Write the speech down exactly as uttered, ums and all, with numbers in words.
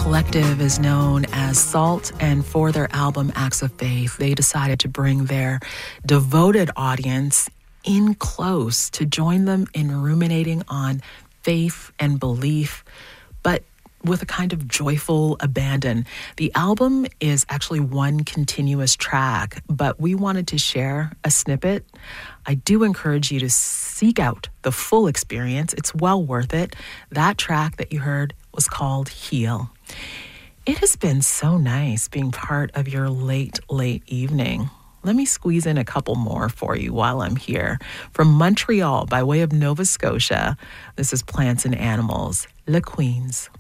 collective is known as SAULT, and for their album Acts of Faith, they decided to bring their devoted audience in close to join them in ruminating on faith and belief, but with a kind of joyful abandon. The album is actually one continuous track, but we wanted to share a snippet. I do encourage you to seek out the full experience. It's well worth it. That track that you heard was called Heal. It has been so nice being part of your late, late evening. Let me squeeze in a couple more for you while I'm here. From Montreal, by way of Nova Scotia, this is Plants and Animals, Les Queens.